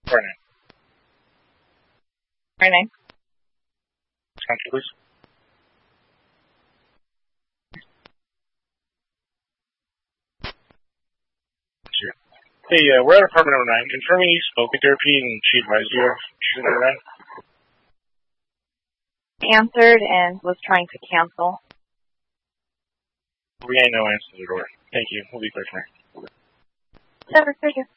Morning. Morning. Country, please. Sure. Hey, we're at apartment number 9. Confirming you spoke with therapy and she advised you of she's number 9. Answered and was trying to cancel. We ain't no answer to the door. Thank you. We'll be quick, man. Never figured.